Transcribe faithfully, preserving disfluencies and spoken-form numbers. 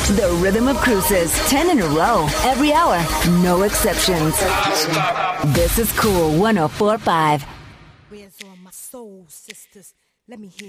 The Rhythm of Cruises, ten in a row, every hour, no exceptions. This is Cool one oh four point five. Where's all my soul sisters? Let me hear